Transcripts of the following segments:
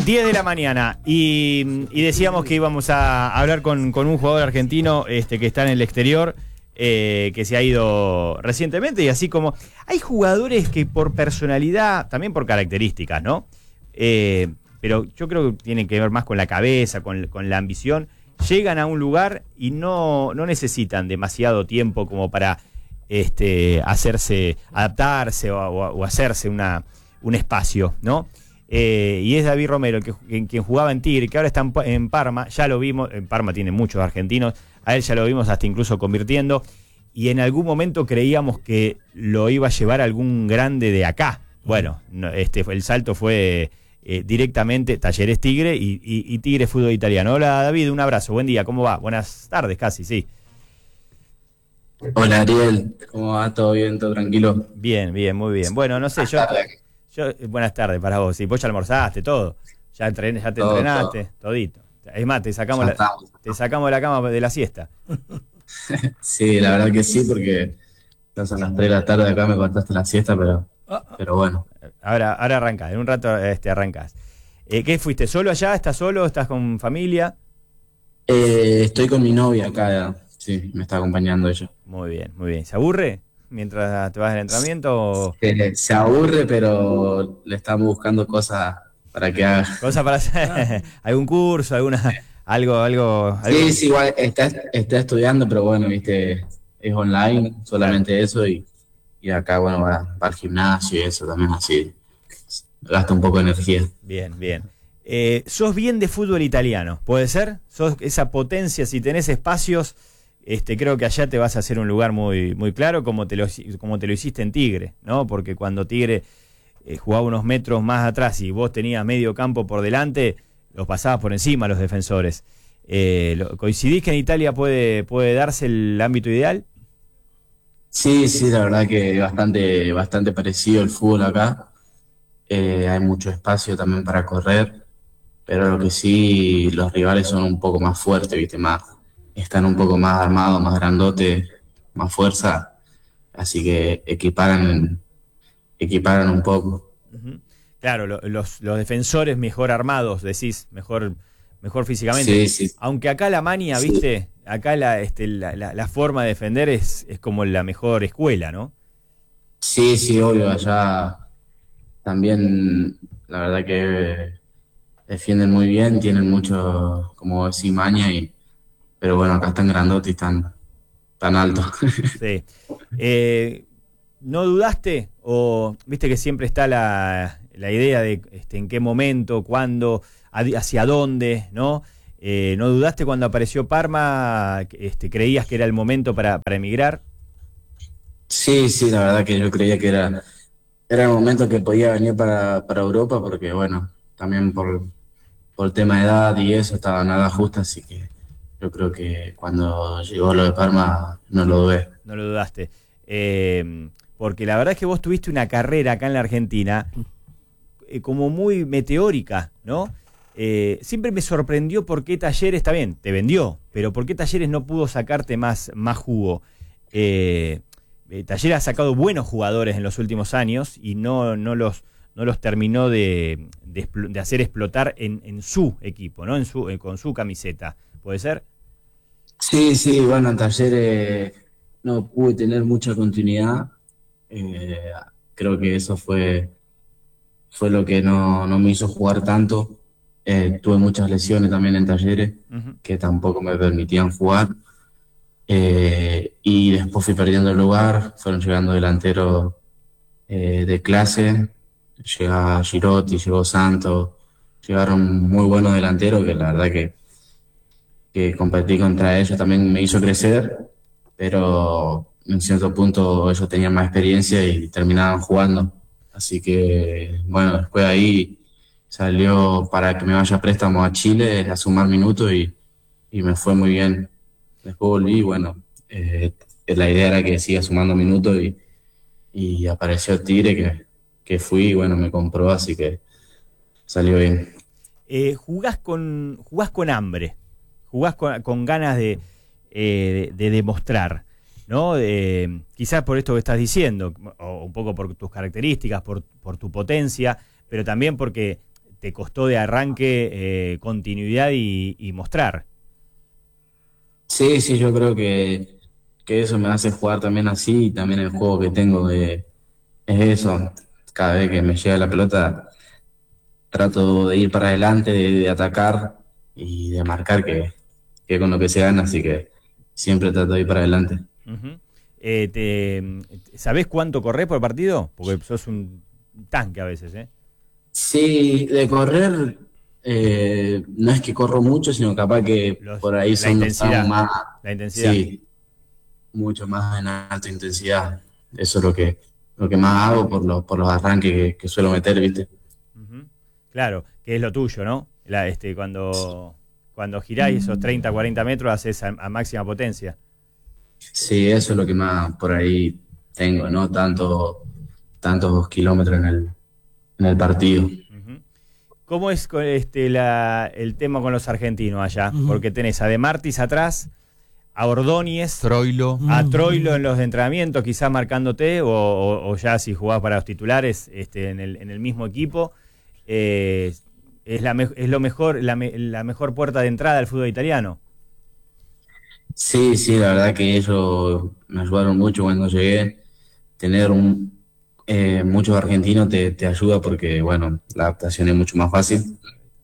10 de la mañana y decíamos que íbamos a hablar con un jugador argentino que está en el exterior, que se ha ido recientemente, y así como hay jugadores que por personalidad, también por características, ¿no? Pero yo creo que tiene que ver más con la cabeza, con la ambición, llegan a un lugar y no necesitan demasiado tiempo como para adaptarse o hacerse un espacio, ¿no? Y es David Romero, quien jugaba en Tigre, que ahora está en Parma. Ya lo vimos, en Parma tiene muchos argentinos, a él ya lo vimos hasta incluso convirtiendo, y en algún momento creíamos que lo iba a llevar algún grande de acá. Bueno, el salto fue directamente Talleres Tigre y Tigre Fútbol Italiano. Hola David, un abrazo, buen día, ¿cómo va? Buenas tardes casi, sí. Hola Ariel, ¿cómo va? ¿Todo bien? ¿Todo tranquilo? Bien, muy bien. Bueno, no sé, buenas tardes para vos. Sí, vos ya almorzaste, todo. Ya te entrenaste, todito. Es más, te sacamos de la cama de la siesta. Sí, la verdad que sí, porque ya son las 3 de la tarde acá, me cortaste la siesta, pero bueno. Ahora arrancás, en un rato arrancás. ¿Qué fuiste? ¿Solo allá? ¿Estás solo? ¿Estás con familia? Estoy con mi novia acá, sí, me está acompañando ella. Muy bien. ¿Se aburre mientras te vas al entrenamiento? Se aburre, pero le estamos buscando cosas para que haga. ¿Cosa para hacer? ¿Algún curso? Algo? Sí, igual está estudiando, pero bueno, viste, es online, solamente eso, y acá, bueno, va al gimnasio y eso también, así, gasta un poco de energía. Bien. Sos bien de fútbol italiano, ¿puede ser? Sos esa potencia, si tenés espacios, creo que allá te vas a hacer un lugar muy, muy claro, como te lo hiciste en Tigre, ¿no? Porque cuando Tigre jugaba unos metros más atrás y vos tenías medio campo por delante, los pasabas por encima a los defensores. ¿Coincidís que en Italia puede darse el ámbito ideal? Sí, la verdad que bastante parecido el fútbol acá. Hay mucho espacio también para correr, pero lo que sí, los rivales son un poco más fuertes, ¿viste? Están un poco más armados, más grandotes, más fuerza, así que equiparan un poco. Uh-huh. Claro, los defensores mejor armados, decís, mejor físicamente. Sí. Aunque acá la maña, Sí. ¿viste? Acá la forma de defender es como la mejor escuela, ¿no? Sí, obvio, allá también, la verdad que defienden muy bien, tienen mucho, como decís, maña, pero bueno, acá están grandotes y tan altos. Sí. ¿No dudaste? O viste que siempre está la idea de en qué momento, cuándo, hacia dónde, ¿no? ¿No dudaste cuando apareció Parma? ¿Creías que era el momento para emigrar? Sí, la verdad que yo creía que era el momento que podía venir para Europa, porque bueno, también por el tema de edad y eso, estaba nada justa, así que yo creo que cuando llegó lo de Parma no lo dudé. No lo dudaste. Porque la verdad es que vos tuviste una carrera acá en la Argentina como muy meteórica, ¿no? Siempre me sorprendió por qué Talleres, está bien, te vendió, pero por qué Talleres no pudo sacarte más jugo. Talleres ha sacado buenos jugadores en los últimos años y no los terminó de hacer explotar en su equipo, ¿no? Con su camiseta. ¿Puede ser? Sí, bueno, en Talleres no pude tener mucha continuidad. Eh, Creo que eso fue lo que no me hizo jugar tanto. Tuve muchas lesiones también en Talleres, Uh-huh. que tampoco me permitían jugar. Y después fui perdiendo el lugar, fueron llegando delanteros de clase, llega Girotti, llegó Santos, llegaron muy buenos delanteros que la verdad que competir contra ellos también me hizo crecer, pero en cierto punto ellos tenían más experiencia y terminaban jugando. Así que bueno, después ahí salió para que me vaya a préstamo a Chile a sumar minutos y me fue muy bien. Después volví y bueno, la idea era que siga sumando minutos y apareció Tigre que fui y bueno, me compró, así que salió bien. Jugás con hambre, jugás con ganas de demostrar, ¿no? Quizás por esto que estás diciendo, o un poco por tus características, por tu potencia, pero también porque te costó de arranque continuidad y mostrar. Sí, sí, yo creo que eso me hace jugar también así, y también el juego que tengo es eso. Cada vez que me llega la pelota, trato de ir para adelante, de atacar y de marcar, que con lo que se gana, así que siempre trato de ir para adelante. Ujú. ¿Sabés cuánto corres por partido? Porque sos un tanque a veces, ¿eh? Sí, de correr, no es que corro mucho, sino capaz que por ahí La son los tramos intensidad. más, La intensidad. sí, mucho más en alta intensidad. Eso es lo que más hago por los arranques que suelo meter, ¿viste? Ujú. Claro, que es lo tuyo, ¿no? Cuando giráis esos 30, 40 metros, haces a máxima potencia. Sí, eso es lo que más por ahí tengo, ¿no? Tantos kilómetros en el partido. Ujú. ¿Cómo es el tema con los argentinos allá? Ujú. Porque tenés a De Martis atrás, a Ordóñez, Troilo. a Troilo en los entrenamientos, quizás marcándote, o ya si jugás para los titulares en el mismo equipo. Es lo mejor, la mejor puerta de entrada al fútbol italiano. Sí, sí, la verdad que ellos me ayudaron mucho cuando llegué. Tener muchos argentinos te ayuda porque, bueno, la adaptación es mucho más fácil.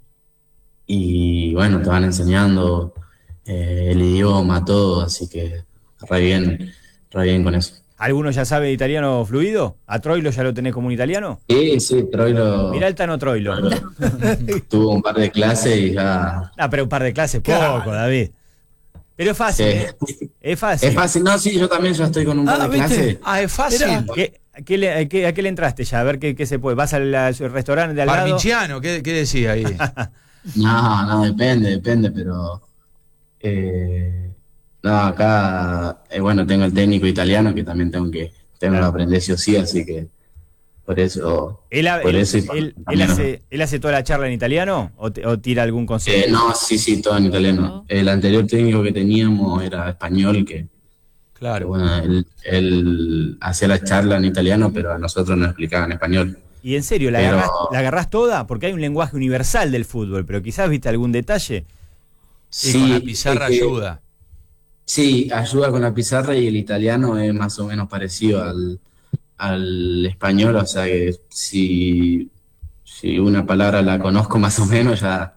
Y bueno, te van enseñando el idioma, todo, así que re bien con eso. ¿Alguno ya sabe italiano fluido? ¿A Troilo ya lo tenés como un italiano? Sí, sí, Mirá el Tano Troilo. tuvo un par de clases y ya. Ah, pero un par de clases, Claro. poco, David. Pero es fácil, Sí. ¿eh? Es fácil. Es fácil, no, sí, yo también ya estoy con un par de ¿viste? clases. Ah, es fácil. Mirá. ¿A qué le entraste ya? A ver qué se puede. ¿Vas al restaurante de al lado? Parmigiano, ¿qué decía ahí? No, depende, pero no, acá, bueno, tengo el técnico italiano que también tengo que aprender sí o sí, así que por eso, ¿Él, por eso y también, él hace toda la charla en italiano o tira algún consejo? no, sí, todo en italiano. El anterior técnico que teníamos era español, que Claro. bueno, él hacía la charla en italiano, pero a nosotros nos explicaba en español. Y en serio, Pero- ¿la agarrás toda? Porque hay un lenguaje universal del fútbol, pero quizás viste algún detalle. Sí, con la pizarra es que- ayuda. Sí, ayuda con la pizarra y el italiano es más o menos parecido al español, o sea que si una palabra la conozco más o menos, ya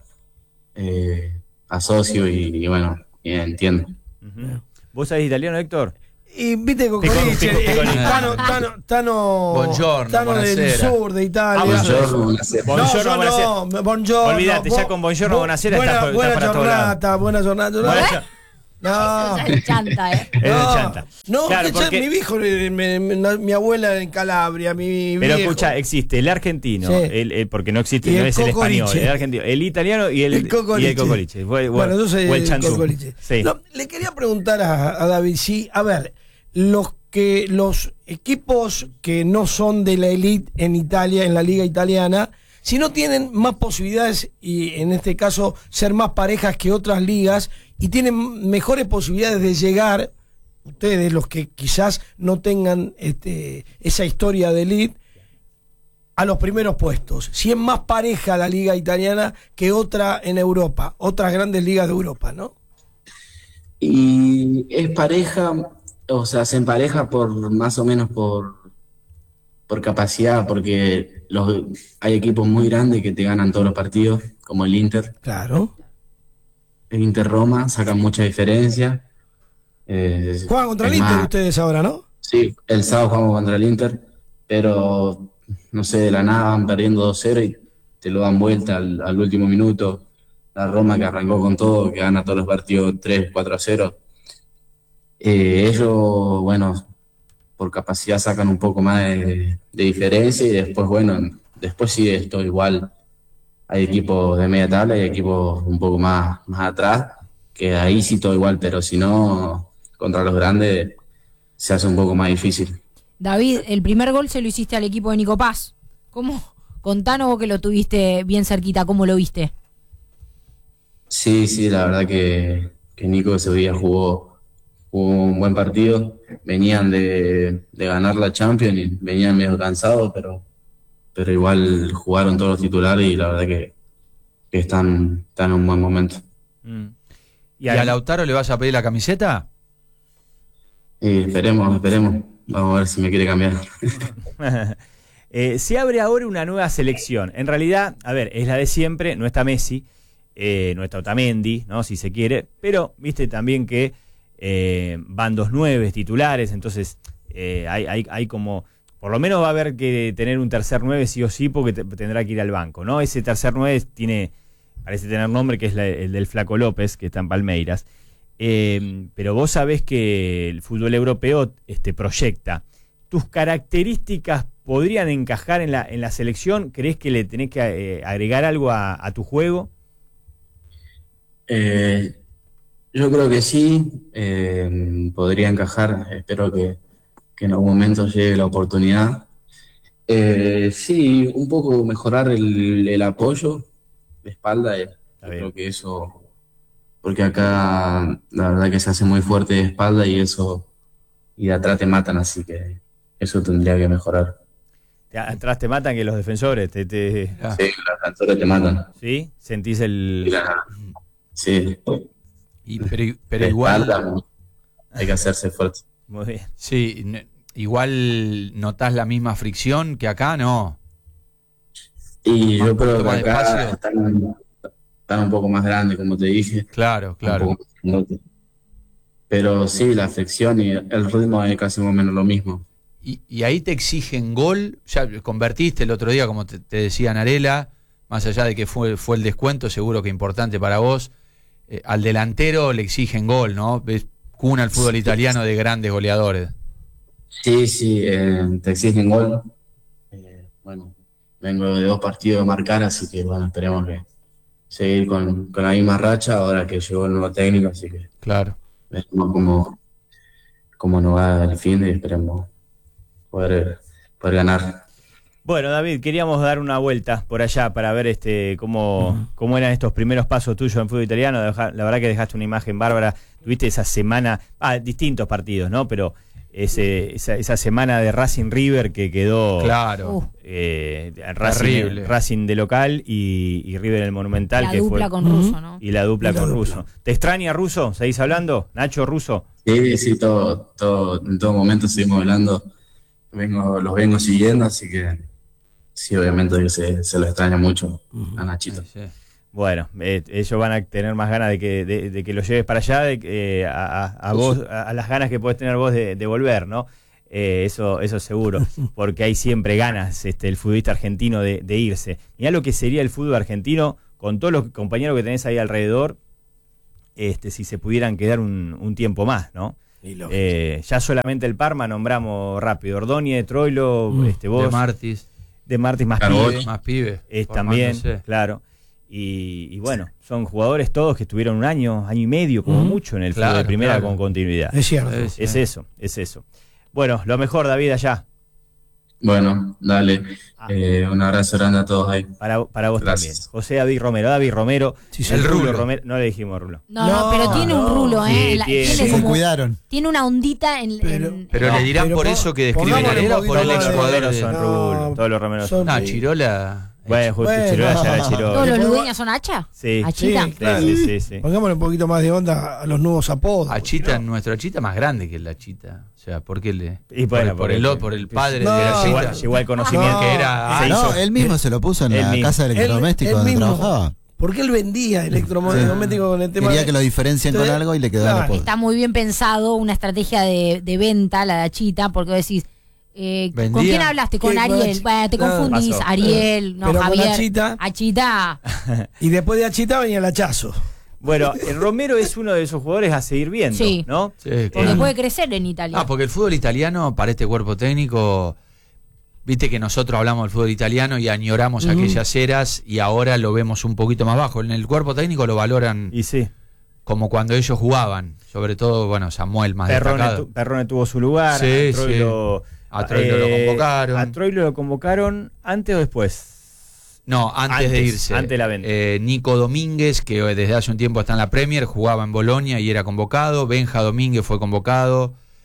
asocio y bueno, y entiendo. Ujú. ¿Vos sabés italiano, Héctor? Y viste Cocoliche, Piccolice. Tano Buongiorno, Tano del buonasera. sur de Italia. Buongiorno, buonasera. Buongiorno, no, buonasera. no, buongiorno. Olvídate, ya con buongiorno, buonasera buena, está buena para todos lados. buena jornada. Buena- No, Eso ya es chanta, ¿eh? Es de chanta. No, Claro, que ya porque- mi viejo, mi abuela en Calabria, mi Pero viejo. escucha, existe el argentino, Sí. porque no existe, Y no el es el español, cocoliche. el argentino, el italiano y el Cocoliche. cocoliche. Bueno, yo soy o el el chantú. Cocoliche. Sí. No, le quería preguntar a David, sí, a ver, los equipos que no son de la elite en Italia, en la liga italiana, si no tienen más posibilidades, y en este caso ser más parejas que otras ligas, y tienen mejores posibilidades de llegar, ustedes los que quizás no tengan esa historia de elite, a los primeros puestos. Si es más pareja la liga italiana que otra en Europa, otras grandes ligas de Europa, ¿no? Y es pareja, o sea, se empareja más o menos por capacidad, porque hay equipos muy grandes que te ganan todos los partidos, como el Inter. Claro. El Inter Roma sacan mucha diferencia. Juegan contra el es Inter más, ustedes ahora, ¿no? Sí, el sábado jugamos contra el Inter, pero no sé, de la nada van perdiendo 2-0 y te lo dan vuelta al último minuto. La Roma que arrancó con todo, que gana todos los partidos 3-4-0. Ellos, bueno, por capacidad sacan un poco más de diferencia y después, bueno, después sigue esto igual. Hay equipos de media tabla y equipos un poco más atrás, que ahí sí todo igual, pero si no, contra los grandes se hace un poco más difícil. David, el primer gol se lo hiciste al equipo de Nico Paz. ¿Cómo? Contanos vos que lo tuviste bien cerquita, ¿cómo lo viste? Sí, la verdad que Nico ese día jugó un buen partido. Venían de ganar la Champions y venían medio cansados, pero pero igual jugaron todos los titulares y la verdad que están en un buen momento. Mm. ¿Y a Lautaro le vas a pedir la camiseta? Y esperemos. Vamos a ver si me quiere cambiar. Se abre ahora una nueva selección. En realidad, a ver, es la de siempre, no está Messi, no está Otamendi, ¿no? Si se quiere, pero viste también que van 2 9 titulares, entonces hay como, por lo menos va a haber que tener un tercer 9 sí o sí, porque tendrá que ir al banco, ¿no? Ese tercer 9 parece tener nombre, que es el del Flaco López, que está en Palmeiras. Pero vos sabés que el fútbol europeo proyecta. ¿Tus características podrían encajar en la selección? ¿Crees que le tenés que agregar algo a tu juego? Yo creo que sí, podría encajar. Espero que en algún momento llegue la oportunidad. Sí, un poco mejorar el apoyo de espalda. Creo que eso, porque acá la verdad que se hace muy fuerte de espalda y de atrás te matan, así que eso tendría que mejorar. Atrás te matan que los defensores. Sí, los defensores te matan. ¿Sí? ¿Sentís el...? Sí. Pero igual... Espalda, hay que hacerse fuerte. Muy bien. Sí, igual notás la misma fricción que acá, ¿no? Y yo creo que más acá despacio. están un poco más grandes, como te dije. Claro. Un poco más grandotes. Pero sí, la fricción y el ritmo es casi más o menos lo mismo. Y ahí te exigen gol, ya convertiste el otro día, como te decía Narela, más allá de que fue el descuento, seguro que importante para vos, al delantero le exigen gol, ¿no? Ves cuna el fútbol italiano de grandes goleadores. Sí, te exigen gol. Bueno, vengo de 2 partidos de marcar, así que bueno, esperemos que seguir con la misma racha ahora que llegó el nuevo técnico, así que Claro. veremos cómo nos va el fin y esperemos poder ganar. Bueno, David, queríamos dar una vuelta por allá para ver cómo eran estos primeros pasos tuyos en fútbol italiano. La verdad que dejaste una imagen bárbara. Tuviste esa semana, distintos partidos, ¿no? Pero esa semana de Racing River que quedó Claro. Racing de local y River en el Monumental. La dupla con Russo, ¿no? Y la dupla con Russo. ¿Te extraña Russo? ¿Seguís hablando? ¿Nacho Russo? Sí, todo, en todo momento seguimos hablando. Los vengo siguiendo, así que sí, obviamente que se lo extraña mucho a Nachito. Sí. Bueno, ellos van a tener más ganas de que lo lleves para allá, a vos, a las ganas que podés tener vos de volver, ¿no? Eso seguro, porque hay siempre ganas el futbolista argentino de irse. Mirá lo que sería el fútbol argentino con todos los compañeros que tenés ahí alrededor, si se pudieran quedar un tiempo más, ¿no? Ya solamente el Parma nombramos rápido, Ordóñez, Troilo, vos, de Martis más pibe, más pibe, también, claro. Y bueno, son jugadores todos que estuvieron un año y medio como mucho en el fútbol de primera con continuidad. Es cierto. Es eso. Bueno, lo mejor, David, allá. Bueno, dale. Un abrazo grande a todos ahí. Para vos Gracias. también. José David Romero. Sí, el Rulo. Rulo Romero. No le dijimos Rulo. No, pero tiene un rulo, Sí, tiene tiene. como- cuidaron. tiene una ondita Pero no, le dirán pero por eso que describe pongámosle Narela un o por el poquito ex más de- jugador Romeros de... son Rulo. Todos los Romeros son. son- Chirola... Bueno, justo Chirola ya era Chirola. ¿Todos los ludeños son hacha? Sí. ¿Achita? Sí, claro. Sí. Pongámosle un poquito más de onda a los nuevos apodos. Achita, nuestro Achita más grande que la Chita. O sea, ¿por qué le...? Y bueno, por el padre No, de la Llegó, Chita. llegó al conocimiento. No, que era... se No, hizo. él mismo se lo puso en Él la mismo. casa de electrodomésticos donde mismo. trabajaba. Porque él vendía electrodomésticos con el tema. Quería que lo diferencien con algo y le quedó el Claro. apodo. Está muy bien pensado, una estrategia de venta, la de Achita, porque vos decís, ¿con Vendía. quién hablaste? Con ¿Qué? Con Ariel. Ach- Bueno, te Claro. confundís, Pasó. Ariel, no, Pero con Javier. Achita. Achita. Y después de Achita venía el hachazo. Bueno, el Romero es uno de esos jugadores a seguir viendo, Sí. ¿no? Sí, Porque claro. puede crecer en Italia. Porque el fútbol italiano, para este cuerpo técnico, viste que nosotros hablamos del fútbol italiano y añoramos aquellas eras y ahora lo vemos un poquito más bajo. En el cuerpo técnico lo valoran Y sí. como cuando ellos jugaban. Sobre todo, bueno, Samuel más destacado. Perrone tuvo su lugar. Sí, a Troilo, A Troilo lo convocaron. ¿A Troilo lo convocaron antes o después? No, antes de Antes, irse. antes de la venta. Nico Domínguez, que desde hace un tiempo está en la Premier, jugaba en Bolonia y era convocado. Benja Domínguez fue convocado.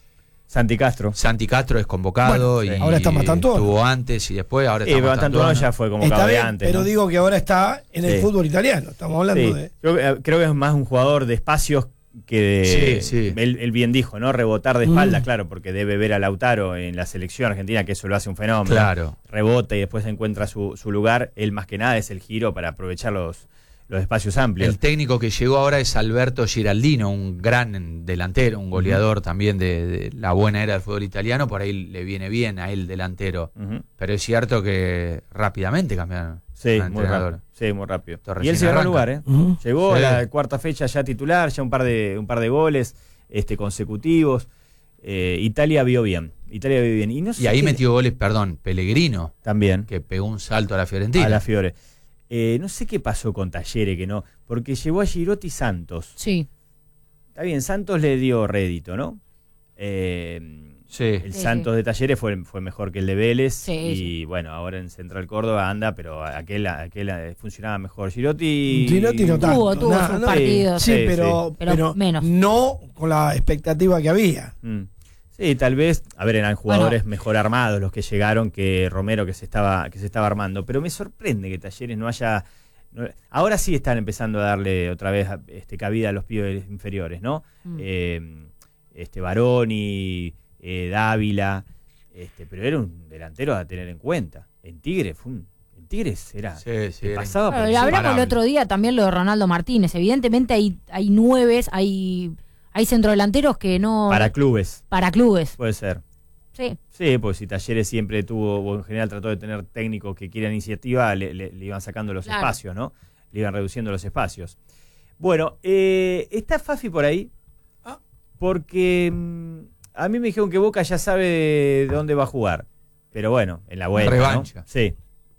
Santi Castro. Santi Castro es convocado Bueno, y ahora está Mastantuono. estuvo antes y después, ahora Sí, está pero Mastantuono Mastantuono. ya fue convocado Está de bien, antes. pero ¿no? digo que ahora está en el Sí. fútbol italiano. Estamos hablando Sí. de. Creo que es más un jugador de espacios que de. Sí. Él bien dijo, ¿no? Rebotar de espalda, claro, porque debe ver a Lautaro en la selección argentina, que eso lo hace un fenómeno. Claro. Rebota y después encuentra su lugar. Él más que nada es el giro para aprovechar los espacios amplios. El técnico que llegó ahora es Alberto Giraldino, un gran delantero, un goleador también de la buena era del fútbol italiano. Por ahí le viene bien a él delantero. Ujú. Pero es cierto que rápidamente cambiaron Sí, de muy entrenador. rápido. Sí, muy rápido. Esto Y él recién se ganó arranca. lugar, ¿eh? Ujú. Llegó Sí. a la cuarta fecha ya titular, ya un par de goles consecutivos. Italia vio bien. Y, no sé Y ahí qué- metió goles, Pellegrino, también que pegó un salto a la Fiorentina. a la Fiore. No sé qué pasó con Talleres, que no, porque llevó a Girotti Santos. Sí. Está bien, Santos le dio rédito, ¿no? Sí. El Sí, Santos de Talleres fue mejor que el de Vélez. Sí, y sí. bueno, ahora en Central Córdoba anda, pero aquel funcionaba mejor. Girotti No tanto. Tuvo nada, sus no. partidos. Sí, Sí, pero menos. no con la expectativa que había. Sí, tal vez, a ver, eran jugadores mejor armados los que llegaron que Romero que se estaba armando, pero me sorprende que Talleres no haya ahora sí están empezando a darle otra vez cabida a los pibes inferiores, ¿no? Baroni, Dávila, pero era un delantero a tener en cuenta. En Tigres era Sí, que era pasaba por Bueno, encima. hablamos el otro día también lo de Ronaldo Martínez. Evidentemente hay nueves, hay centrodelanteros que no... Para clubes, para clubes. puede ser. Sí. Sí, pues si Talleres siempre tuvo, o en general trató de tener técnicos que quieran iniciativa, le iban sacando los Claro. espacios, ¿no? Le iban reduciendo los espacios. Bueno, está Fafi por ahí, porque a mí me dijeron que Boca ya sabe de dónde va a jugar. Pero bueno, en la vuelta, Revancha. ¿no? Sí.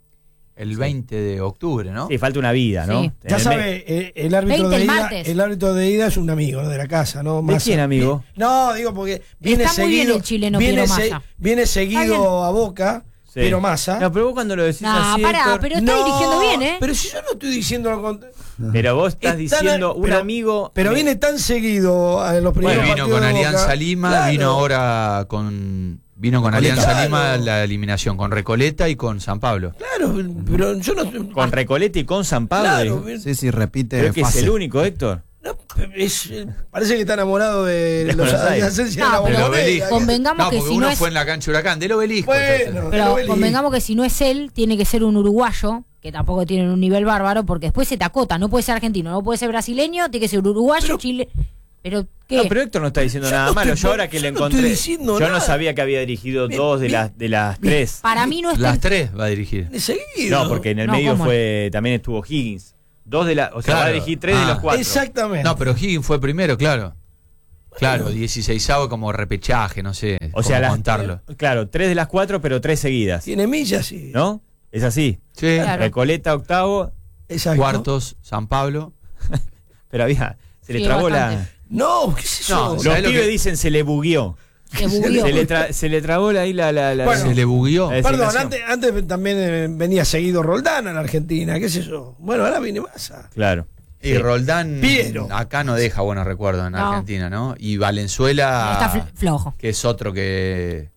El 20 de octubre, ¿no? Sí, falta una vida, ¿no? Sí. Ya sabe, el árbitro 20 de el ida, martes. el árbitro de ida es un amigo, ¿no? De la casa, ¿no? ¿De Massa. quién, amigo? No, digo porque viene Está muy bien seguido, el chileno viene, Piero Massa. viene Está bien. seguido a Boca, Sí. pero Massa. No, pero vos cuando lo decís No, así, pará, Héctor, pero está dirigiendo bien, ¿eh? Pero si yo no estoy diciendo lo contrario. pero vos estás Es tan- diciendo un pero- amigo... Pero viene tan seguido a los primeros Vino partidos con de Boca. Alianza Lima, Claro. vino ahora con Recoleta. Alianza Lima Claro. la eliminación, con Recoleta y con San Pablo. Claro, pero yo no. Con Recoleta y con San Pablo. Claro, dijo. Sí, repite. Creo que es fase. el único, Héctor. no, parece que está enamorado de De los Buenos Aires. ausencia de No, la pero Bombonera. Obelisco. Convengamos No, que porque si uno no es... fue en la cancha Huracán del Obelisco. Bueno, entonces. el Pero Obelisco. convengamos que si no es él, tiene que ser un uruguayo, que tampoco tienen un nivel bárbaro, porque después se te acota. No puede ser argentino, no puede ser brasileño, tiene que ser uruguayo, Pero- Chile. Pero, ¿qué? No, pero Héctor no está diciendo Yo nada no malo. estoy- Yo ahora que yo le no estoy encontré, diciendo yo no nada. sabía que había dirigido Bien, dos de bien. las tres. Para mí no es Las tan... tres va a dirigir. De seguido. No, porque en el No, medio ¿cómo? también estuvo Higgins. O sea, va a Claro. dirigir tres de los cuatro. Exactamente. No, pero Higgins fue primero, claro. Claro, 16avo como repechaje, no sé O sea, cómo contarlo. claro, tres de las cuatro, pero tres seguidas. Tiene millas, sí. ¿No? Es así. Sí, Claro. Recoleta octavo, Exacto. cuartos, San Pablo. pero se le Sí, trabó bastante. No, ¿qué es eso? No, Los ¿sabés lo pibes que- dicen se le bugueó. Se bugueó. Se le trabó ahí la Bueno, Se le bugueó. la Perdón, designación. antes también venía seguido Roldán a la Argentina, qué sé yo. Bueno, ahora viene Massa. Claro. Y Roldán Piero. acá no deja buenos recuerdos en No. Argentina, ¿no? Y Valenzuela Está flojo. que es otro que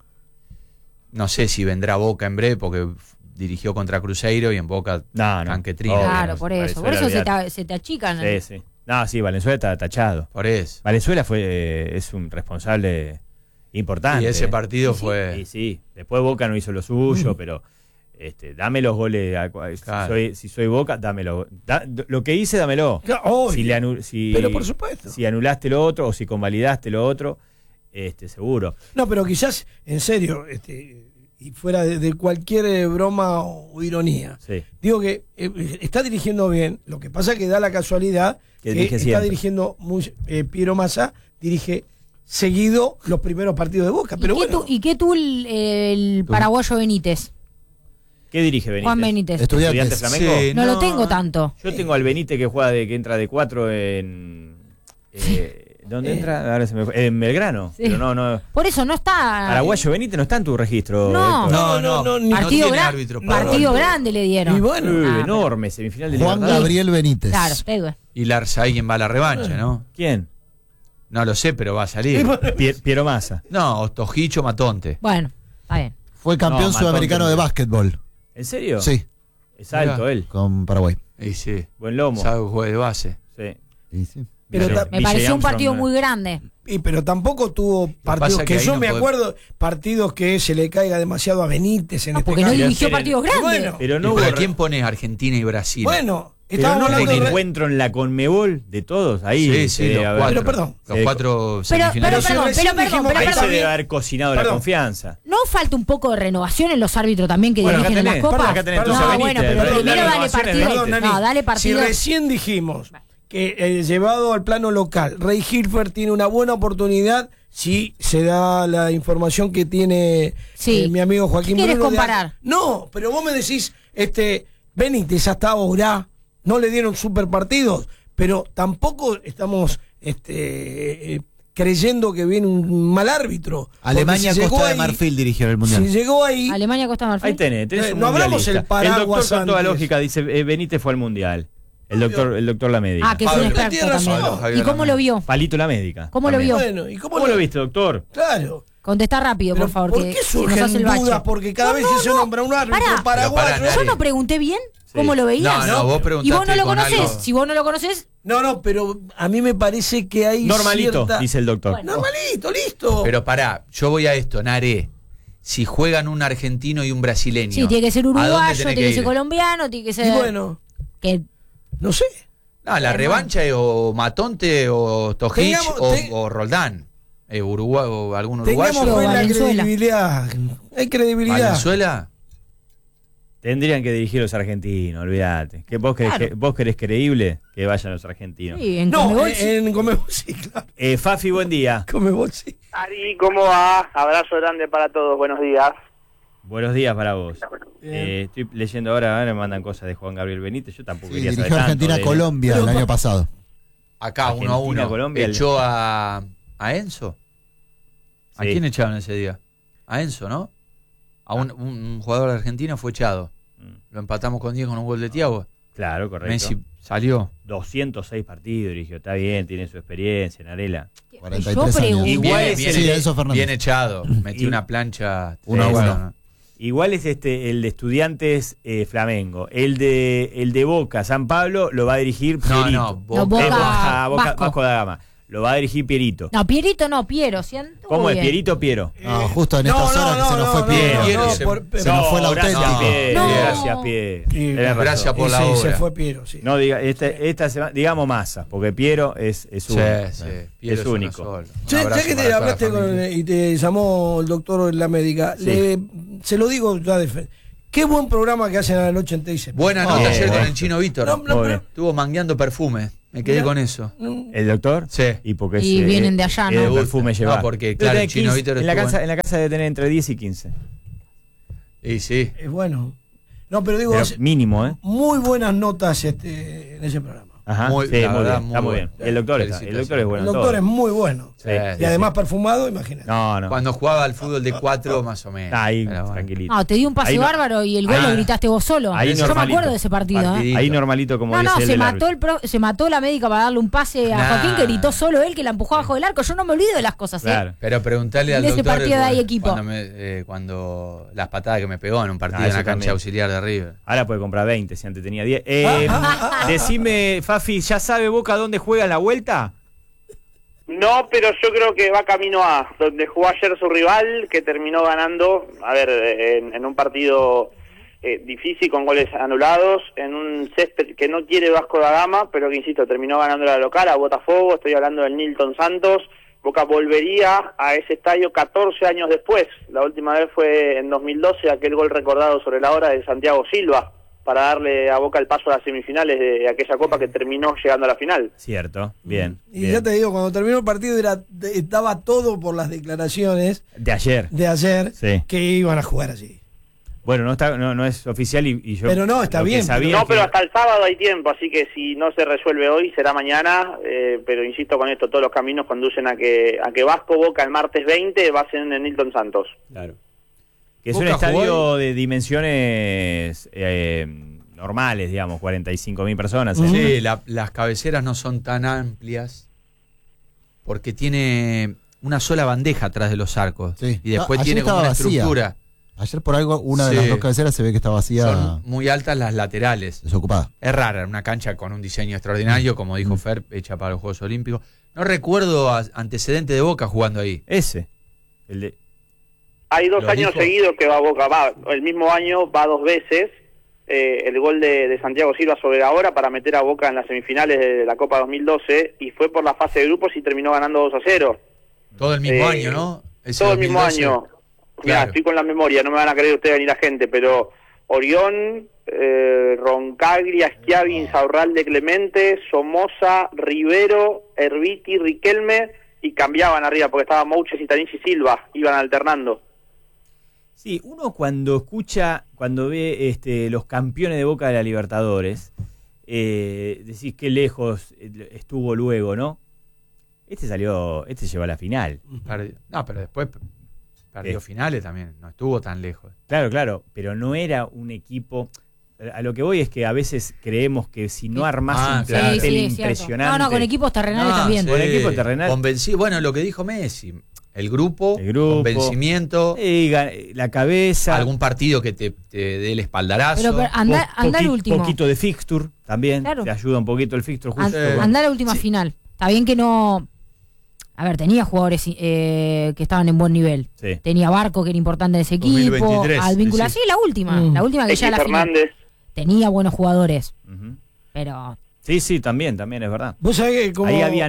no sé si vendrá a Boca en breve porque dirigió contra Cruzeiro y en Boca No, no. Tanquetrino. Obvio, Claro, por eso. Por Valenzuela, eso olvidate. se te achican. Sí, sí. No, sí, Valenzuela está tachado. Por eso. Valenzuela es un responsable importante. Y ese ¿eh? partido Sí, fue sí, sí. Después Boca no hizo lo suyo, pero dame los goles. Claro. Si soy Boca, dámelo. Lo que hice, dámelo. Claro, obvio. Pero por supuesto. Si anulaste lo otro o si convalidaste lo otro, seguro. No, pero quizás, en serio, y fuera de cualquier broma o ironía, Sí. digo que está dirigiendo bien. Lo que pasa es que da la casualidad Que que dirige está siempre. dirigiendo Piero Massa, dirige seguido los primeros partidos de Boca. Pero bueno, ¿Y qué tú el paraguayo Benítez? ¿Qué dirige Benítez? Juan Benítez. Estudiantes. Flamengo? Sí. No lo tengo tanto. Yo tengo al Benítez que juega que entra de 4 en. ¿Dónde entra? Ahora se me fue. En Belgrano. Sí. Pero no. Por eso no está... Paraguayo Benítez no está en tu registro. No. Héctor. No, ni- Partido, tiene árbitro para partido no. grande le dieron. Y bueno, Uy, Ah, enorme, semifinal de Juan Libertadores. Gabriel Benítez. Claro, Edwin. y Larzaí quien va a la revancha, ¿no? ¿Quién? No lo sé, pero va a salir. Piero Massa. No, Tojicho Matonte. Bueno, está bien. Fue campeón No, sudamericano Matonte. de básquetbol. ¿En serio? Sí, Es alto él. con Paraguay. Y sí. Buen lomo. Sabe jugar de base. Sí. Y sí. Pero Villa- Me Villa pareció un Armstrong, partido ¿no? muy grande. Pero tampoco tuvo partidos pasa que que ahí yo no me podemos- acuerdo, partidos que se le caiga demasiado a Benítez en No, este porque no caso. Pero dirigió esperen. partidos grandes. Bueno, Pero ¿Y no para hubo quién pones Argentina y Brasil? bueno, pero estábamos no hubo hablando un de... encuentro en la Conmebol de todos. Ahí Sí, se sí, debe los haber- cuatro. Pero perdón. Los cuatro Pero semifinales. si recién dijimos que Ahí se perdón. debe haber cocinado la Perdón. confianza. ¿No falta un poco de renovación en los árbitros también que Bueno, acá dirigen en las tenés, copas? acá tenés entonces no, a bueno, Benítez, pero perdón, primero la dale renovación es partido. Perdón, Nani, No, dale si partido. recién dijimos que llevado al plano local, Rey Hilfer tiene una buena oportunidad si se da la información que tiene Sí. mi amigo Joaquín ¿Qué querés Bruno de- comparar? No, pero vos me decís, Benítez hasta ahora no le dieron super partidos, pero tampoco estamos creyendo que viene un mal árbitro. Porque Alemania, si llegó Costa de ahí- Marfil dirigieron el mundial. Si llegó ahí, Alemania, Costa de Marfil. Ahí tenés un no hablamos mundialista. el paraguas El doctor con toda antes. lógica dice Benítez fue al mundial. El doctor La Médica. Ah, que es un Pablo, experto tiene razón. también. Javier ¿Y cómo lo vio? Palito La Médica. ¿Cómo lo también. vio? bueno, ¿y ¿Cómo lo viste, doctor? Claro. Contestá rápido, Pero por favor. ¿por que qué si nos surgen hace el bache. dudas? Porque cada vez que se nombra un árbitro Pará. paraguayo... Pero Yo no pregunté bien cómo lo veías. No, vos preguntaste Y vos no lo con conocés. algo. Si vos no lo conocés, No, pero a mí me parece que hay Normalito, cierta... dice el doctor. Bueno. Normalito, listo. Pero pará, yo voy a esto, Naré. Si juegan un argentino y un brasileño. sí, tiene que ser ¿a dónde uruguayo, tenés tiene que ser ir? colombiano, tiene que ser. Y bueno, Que no sé. No, la revancha es o Matonte o Tojic Tengamos- o Roldán. Uruguay o algún uruguayo. Tengamos fe en la Valenzuela. credibilidad. Hay credibilidad. ¿Valenzuela? Tendrían que dirigir los argentinos, olvídate. ¿Que vos, querés, Claro. vos querés creíble que vayan los argentinos? sí, en No, Conmebol, sí. en Comebol sí, claro. Fafi, buen día. Comebol sí. Ari, ¿cómo va? Abrazo grande para todos, buenos días. Buenos días para vos. Bien. Estoy leyendo ahora me mandan cosas de Juan Gabriel Benítez. Yo tampoco Sí, quería saber dirigió tanto de él. Argentina-Colombia el año pasado. Acá, Argentina, 1-1. Colombia, ¿Echó a Enzo? ¿A Sí. quién echaron ese día? A Enzo, ¿no? A un jugador argentino fue echado. Lo empatamos con 10 con un gol de Thiago. Claro, correcto. Messi salió. 206 partidos dirigió. Está bien, tiene su experiencia, Narela. 43 Yo años. pregunto. Igual Bien, es bien, el Sí, de- Enzo Fernández. bien echado. Metió Y- una plancha. 1-1. ¿no? Igual es el de Estudiantes Flamengo. El de Boca, San Pablo, lo va a dirigir No, Pierito. no, No, Boca Vasco. Vasco da Gama. Lo va a dirigir Pierito. No, Pierito no, Piero. ¿Sí? Anduvo ¿Cómo es? bien. ¿Pierito o Piero? No, justo en estas horas que se nos fue Piero. Piero, no, se- Se nos fue el gracias, auténtico. Piero. No. Gracias, Piero. Sí, Tenés razón. gracias por la Sí, se obra. fue Piero, sí. No diga, esta semana, digamos Massa, porque Piero es Sí, único. sí. Piero Es uno único. solo. Un Che, ya abrazo que para te toda la hablaste familia. y te llamó el doctor en la médica, se lo digo ya de fe. Qué buen programa que hacen a la noche en TIC. Buena nota Bien, ayer con bien. el chino Víctor. No, no, Muy bien. Estuvo mangueando perfume. Me quedé Mirá. con eso. ¿El doctor? Sí. Y porque Y vienen de allá, ¿no? El perfume lleva. No, porque, claro, el chino Víctor en la estuvo casa, en la casa debe tener entre 10 y 15. Y sí. Es bueno. No, pero digo, Pero hace mínimo, ¿eh? muy buenas notas en ese programa. Ajá. Muy- sí, la muy verdad, bien. muy Está muy bueno. bien. El doctor es Felicitaciones. bueno. El en doctor todo. es muy bueno. Sí, Y además perfumado, imagínate. No, no. Cuando jugaba al fútbol de 4, más o menos. Ahí, Pero bueno. tranquilito. No, te dio un pase Ahí no- bárbaro y el gol ahí- lo gritaste vos solo. ahí Yo me normalito. acuerdo de ese partido. ¿eh? Partidito. Ahí normalito como No, dice no, el se del mató, árbitro. se mató la médica para darle un pase a Nah. Joaquín, que gritó solo él, que la empujó abajo del arco. Yo no me olvido de las cosas, ¿eh? Claro. Pero preguntarle al De ese doctor partido hay equipo. cuando las patadas que me pegó en un partido Ah, en eso la cancha también. auxiliar de River. Ahora puede comprar 20 si antes tenía 10. Decime, Fafi, ¿ya sabe Boca dónde juega en la vuelta? No, pero yo creo que va camino a donde jugó ayer su rival, que terminó ganando, a ver, en un partido difícil con goles anulados, en un césped que no quiere Vasco da Gama, pero que, insisto, terminó ganando la local a Botafogo. Estoy hablando del Nilton Santos. Boca volvería a ese estadio 14 años después. La última vez fue en 2012, aquel gol recordado sobre la hora de Santiago Silva, para darle a Boca el paso a las semifinales de aquella copa que terminó llegando a la final. Cierto, bien. Y bien. ya te digo, cuando terminó el partido estaba todo por las declaraciones De ayer. de ayer Sí. que iban a jugar así. Bueno, no es oficial y yo. Pero no, está lo que bien, sabía No, es que- pero hasta el sábado hay tiempo, así que si no se resuelve hoy, será mañana. Pero insisto con esto, todos los caminos conducen a que Vasco Boca el martes 20 va a ser en el Nilton Santos. Claro. Que es un Boca estadio jugó de dimensiones normales, digamos, 45.000 personas. Ujú. Sí, las cabeceras no son tan amplias. porque tiene una sola bandeja atrás de los arcos. Sí. Y después Ayer tiene como estaba una vacía. estructura. Ayer por algo, una de Sí. las dos cabeceras se ve que está vacía, Son muy altas las laterales. desocupada. Es rara, una cancha con un diseño extraordinario, como dijo Fer, hecha para los Juegos Olímpicos. No recuerdo antecedente de Boca jugando ahí. Ese. El de. Hay 2 ¿Lo años dijo? seguidos que va a Boca, el mismo año va 2 veces, el gol de Santiago Silva sobre ahora para meter a Boca en las semifinales de la Copa 2012, y fue por la fase de grupos y terminó ganando 2-0. Todo el mismo Eh, año, ¿no? Ese Todo el mismo 2012. año. Mirá, Claro. estoy con la memoria, no me van a creer ustedes ni la gente, pero Orión, Roncaglia, Schiavi, Insaurralde, Clemente, Somoza, Rivero, Erviti, Riquelme, y cambiaban arriba porque estaba Mouches y Tanich y Silva, iban alternando. Sí, uno cuando ve los campeones de Boca de la Libertadores, decís qué lejos estuvo luego, ¿no? Este llegó a la final. No, pero después perdió finales también, no estuvo tan lejos. Claro, pero no era un equipo. A lo que voy es que a veces creemos que si no armás un claro. plantel Sí, es cierto. impresionante. No, con equipos terrenales también. Con equipo terrenal. Convencido, bueno, lo que dijo Messi, el grupo, convencimiento, la cabeza, algún partido que te dé el espaldarazo. Pero anda el último. poquito de fixture también, Claro. te ayuda un poquito el fixture justo. Anda la última final. Está bien que no. A ver, tenía jugadores que estaban en buen nivel. Sí. Tenía Barco, que era importante en ese equipo. 2023, Advíncula, sí. sí, la última que X ya la final. Fernández. Tenía buenos jugadores, Ujú. pero. Sí, también es verdad. Vos sabés que como... Ahí había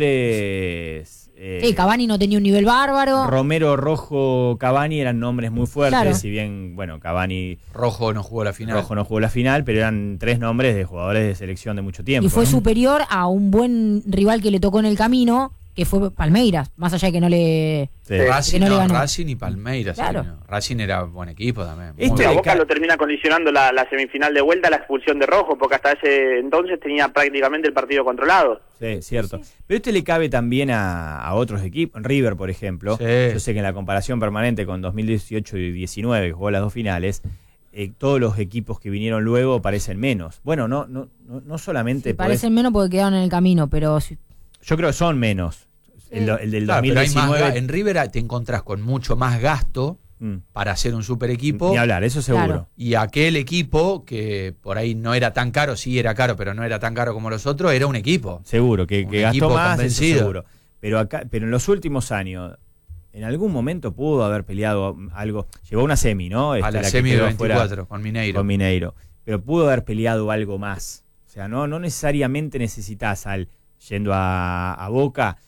nombres. Sí, Cavani no tenía un nivel bárbaro. Romero, Rojo, Cavani eran nombres muy fuertes, Claro. si bien, bueno, Cavani Rojo no jugó la final. Rojo no jugó la final, pero eran 3 nombres de jugadores de selección de mucho tiempo. Y fue ¿no? superior a un buen rival que le tocó en el camino, que fue Palmeiras, más allá de que no le... Sí. Racing, que no le ganó. Racing y Palmeiras. Claro. sí, no. Racing era buen equipo también. muy Este Sí, a le Boca ca- lo termina condicionando la semifinal de vuelta, la expulsión de Rojo, porque hasta ese entonces tenía prácticamente el partido controlado. Sí, cierto. Pero le cabe también a otros equipos. River, por ejemplo. Sí. Yo sé que en la comparación permanente con 2018 y 19, que jugó las 2 finales, todos los equipos que vinieron luego parecen menos. Bueno, no solamente... Sí, parecen menos porque quedaron en el camino, pero... Yo creo que son menos. El del Claro, pero hay 2019... en River te encontrás con mucho más gasto para hacer un super equipo. Ni hablar, eso seguro. Claro. Y aquel equipo que por ahí no era tan caro, sí era caro, pero no era tan caro como los otros, era un equipo. Seguro, que Un gastó equipo más, eso convencido. seguro. Pero en los últimos años, en algún momento pudo haber peleado algo. Llegó a una semi, ¿no? A la que semi de quedó afuera 24 con Mineiro. con Mineiro. Pero pudo haber peleado algo más. O sea, no necesariamente necesitas yendo a Boca,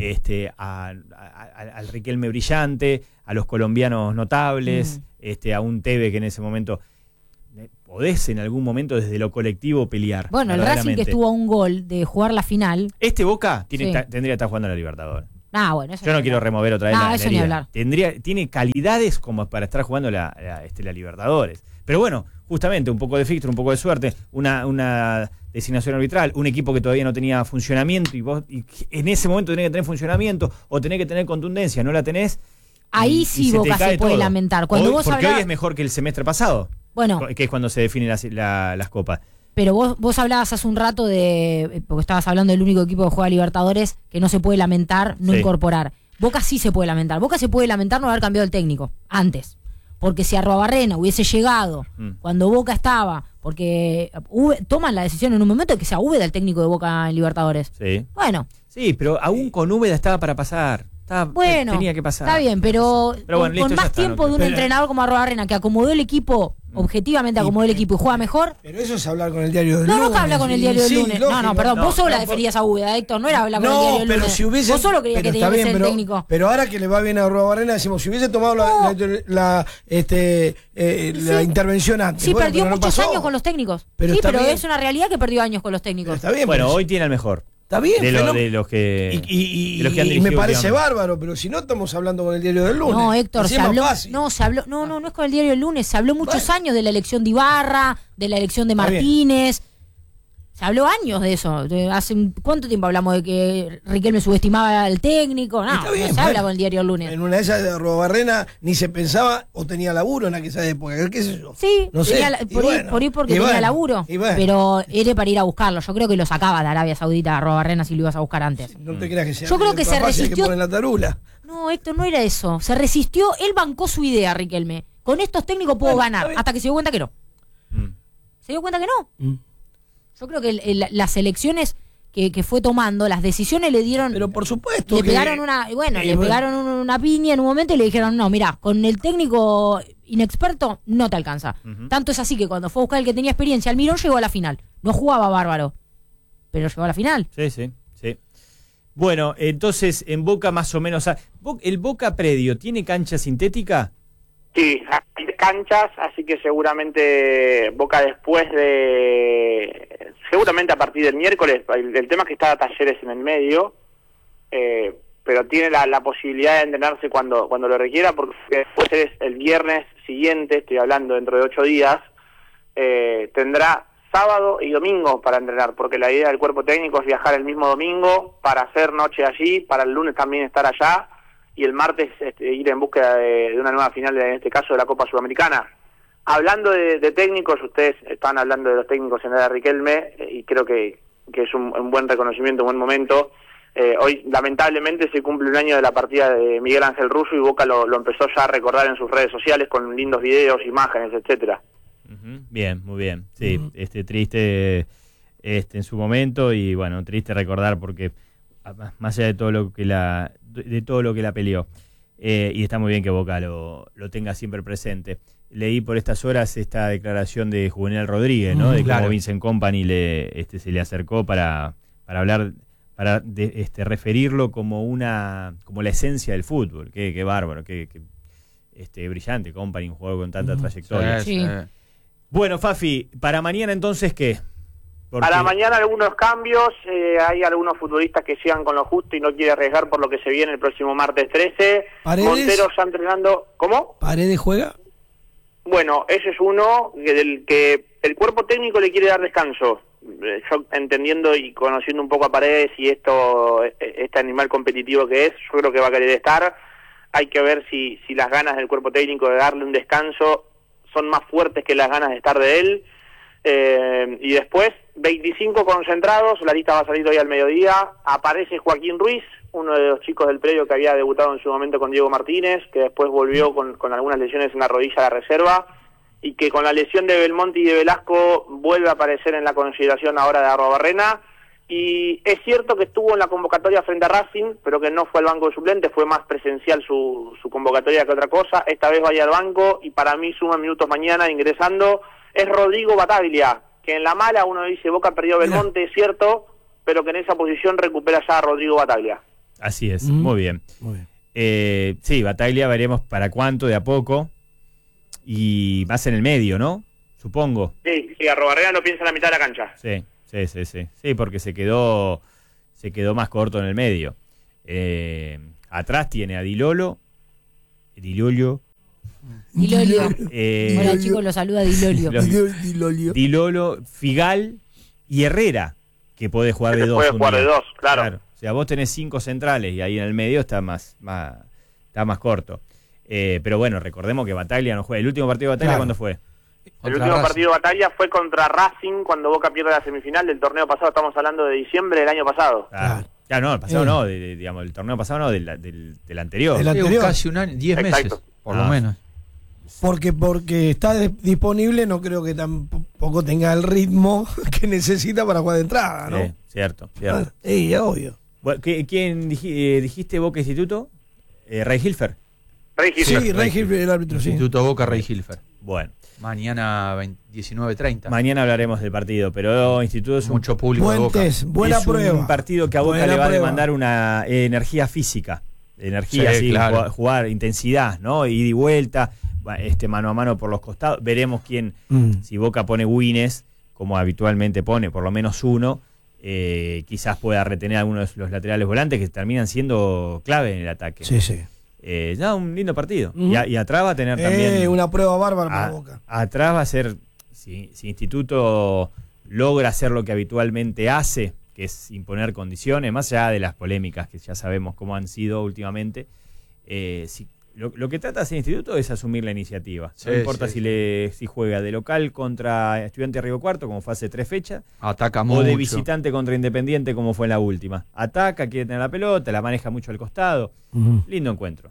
al Riquelme brillante, a los colombianos notables, a un Teve que en ese momento podés en algún momento desde lo colectivo pelear. Bueno, el Racing que verdaderamente. estuvo a un gol de jugar la final. Boca Sí. tendría que estar jugando en la Libertadores. Bueno, eso Yo no ni quiero hablar. remover otra vez la Eso ni herida. hablar. Tiene calidades como para estar jugando la Libertadores. Pero bueno, justamente un poco de fixture, un poco de suerte, una designación arbitral, un equipo que todavía no tenía funcionamiento y en ese momento tenés que tener funcionamiento o tenés que tener contundencia, no la tenés. Ahí y sí se te Boca cae se puede todo. lamentar. Cuando Hoy- vos porque hablabas- hoy es mejor que el semestre pasado, Bueno, que es cuando se definen las copas. pero vos hablabas hace un rato porque estabas hablando del único equipo que juega Libertadores que no se puede lamentar no Sí. incorporar. Boca sí se puede lamentar. Boca se puede lamentar no haber cambiado el técnico antes. Porque si Arruabarrena hubiese llegado cuando Boca estaba, porque toman la decisión en un momento de que sea Úbeda el técnico de Boca en Libertadores. Sí. Bueno, Sí, pero aún con Úbeda estaba para pasar. Tenía que pasar. está bien, pero Pero bueno, listo, con ya más está, tiempo no- de un Pero- entrenador como Arruabarrena que acomodó el equipo, objetivamente acomodó el equipo y juega mejor. Pero eso es hablar con el diario del No, lunes. no que habla con el diario del Sí, lunes. lógico. No, perdón, vos solo la no, deferías a Úbeda, Héctor, no era hablar con el No, diario del pero lunes. si hubiese. Vos solo creías pero que está tenía que bien, ser el pero, técnico. Pero ahora que le va bien a Arruabarrena, decimos, si hubiese tomado la intervención antes. Sí, bueno, perdió pero no muchos pasó. años con los técnicos. Pero Sí, está pero bien. es una realidad que perdió años con los técnicos. Está bien. Bueno, pero hoy tiene el mejor. está bien. De fenómeno. los que. Y de los que han me dirigido parece últimamente. bárbaro, pero si no estamos hablando con el diario del lunes. No, Héctor, Así se es más habló. fácil. No es con el diario del lunes. Se habló muchos años de la elección de Ibarra, de la elección de Está bien. Martínez. Se habló años de eso. ¿Cuánto tiempo hablamos de que Riquelme subestimaba al técnico? No, Está bien, no se habla con el diario el lunes. En una de esas de Arruabarrena ni se pensaba o tenía laburo en aquella época, qué sé yo. Sí, no sé. por ahí porque tenía laburo. Pero era para ir a buscarlo. Yo creo que lo sacaba de Arabia Saudita a Arruabarrena si lo ibas a buscar antes. No te creas que sea. Yo creo que se resistió. Que pone la tarula. No, Héctor, no era eso. Se resistió, él bancó su idea, Riquelme. Con estos técnicos puedo ganar, hasta que se dio cuenta que no. Se dio cuenta que no. Yo creo que las elecciones que fue tomando, las decisiones le dieron. Pero por supuesto. Le pegaron una piña en un momento y le dijeron, no, mira, con el técnico inexperto no te alcanza. Tanto es así que cuando fue a buscar el que tenía experiencia, Almirón llegó a la final. No jugaba bárbaro, pero llegó a la final. Sí. Bueno, entonces en Boca más o menos. ¿El Boca predio tiene cancha sintética? Sí, hay canchas, así que seguramente Boca seguramente a partir del miércoles, el tema es que está Talleres en el medio, pero tiene la posibilidad de entrenarse cuando lo requiera, porque después el viernes siguiente, estoy hablando dentro de 8 días, tendrá sábado y domingo para entrenar, porque la idea del cuerpo técnico es viajar el mismo domingo para hacer noche allí, para el lunes también estar allá, y el martes ir en búsqueda de una nueva final, en este caso de la Copa Sudamericana. Hablando de técnicos, ustedes están hablando de los técnicos en la de Riquelme, y creo que es un buen reconocimiento, un buen momento. Hoy lamentablemente se cumple un año de la partida de Miguel Ángel Russo, y Boca lo empezó ya a recordar en sus redes sociales con lindos videos, imágenes, etcétera. Bien, muy bien. Sí, triste en su momento, y bueno, triste recordar porque más allá de todo lo que la peleó, y está muy bien que Boca lo tenga siempre presente. Leí por estas horas esta declaración de Juvenal Rodríguez, ¿no? De cómo Vincent Kompany se le acercó para hablar, para referirlo como la esencia del fútbol. Qué bárbaro, qué brillante Kompany, un jugador con tanta trayectoria. Sí. Bueno, Fafi, para mañana entonces, ¿qué? Para mañana algunos cambios, hay algunos futbolistas que sigan con lo justo y no quiere arriesgar por lo que se viene el próximo martes 13. ¿Paredes? Montero ya entrenando. ¿Cómo? ¿Paredes juega? Bueno, ese es uno del que el cuerpo técnico le quiere dar descanso. Yo entendiendo y conociendo un poco a Paredes y este animal competitivo que es, yo creo que va a querer estar. Hay que ver si las ganas del cuerpo técnico de darle un descanso son más fuertes que las ganas de estar de él. Y después 25 concentrados, la lista va a salir hoy al mediodía. Aparece Joaquín Ruiz, uno de los chicos del predio que había debutado en su momento con Diego Martínez, que después volvió con algunas lesiones en la rodilla a la reserva, y que con la lesión de Belmonte y de Velasco vuelve a aparecer en la consideración ahora de Arruabarrena. Y es cierto que estuvo en la convocatoria frente a Racing, pero que no fue al banco de suplentes, fue más presencial su convocatoria que otra cosa. Esta vez va a ir al banco y para mí suma minutos mañana ingresando. Es Rodrigo Bataglia, que en la mala uno dice Boca perdió a Belmonte, es cierto, pero que en esa posición recupera ya a Rodrigo Bataglia. Así es, muy bien. Sí, Bataglia veremos para cuánto, de a poco, y más en el medio, ¿no? Supongo. Sí, Arruabarrena no piensa en la mitad de la cancha. Sí, porque se quedó más corto en el medio. Atrás tiene a Dilolo. Hola chicos, lo saluda Dilolio. Dilolo, Figal y Herrera, que puede jugar de dos. Puede jugar de dos, claro. O sea, vos tenés 5 centrales y ahí en el medio está más corto. Pero bueno, recordemos que Bataglia no juega. ¿El último partido de Bataglia cuándo fue? El último partido de Bataglia fue contra Racing cuando Boca pierde la semifinal del torneo pasado. Estamos hablando de diciembre del año pasado. No, el pasado no, digamos, el torneo pasado no, del anterior. Del anterior. Casi un año, 10 meses, por lo menos. Porque está disponible, no creo que tampoco tenga el ritmo que necesita para jugar de entrada, ¿no? Sí, cierto. Es obvio. Bueno, ¿quién dijiste Boca Instituto? Ray Hilfer. Sí, Ray Hilfer, el árbitro, sí. Instituto Boca, Ray Hilfer. Bueno. Mañana 19:30. Mañana hablaremos del partido, pero Instituto es mucho público de Boca. Buena prueba. Un partido que a Boca le va a demandar una energía física. Claro. Jugar intensidad, ¿no? Ida y vuelta, mano a mano por los costados. Veremos quién, si Boca pone Wines, como habitualmente pone, por lo menos uno, quizás pueda retener a algunos de los laterales volantes que terminan siendo clave en el ataque. Sí. Un lindo partido. Y atrás va a tener también una prueba bárbara para Boca. Atrás va a ser, si Instituto logra hacer lo que habitualmente hace, que es imponer condiciones, más allá de las polémicas que ya sabemos cómo han sido últimamente. Lo que trata ese instituto es asumir la iniciativa. Sí, no importa sí. si juega de local contra Estudiantes de Río Cuarto, como fue hace 3 fechas, Ataca mucho. o de visitante contra Independiente, como fue en la última. Ataca, quiere tener la pelota, la maneja mucho al costado. Lindo encuentro.